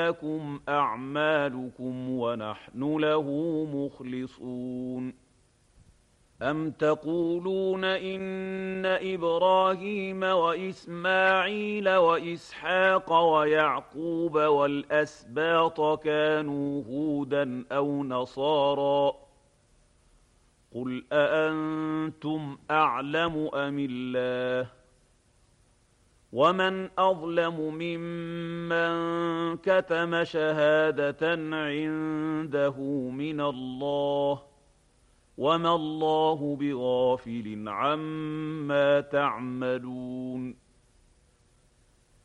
لكم أعمالكم ونحن له مخلصون أم تقولون إن إبراهيم وإسماعيل وإسحاق ويعقوب والأسباط كانوا هودا أو نصارى قل أأنتم أعلم أم الله ومن أظلم ممن كتم شهادة عنده من الله وما الله بغافل عما تعملون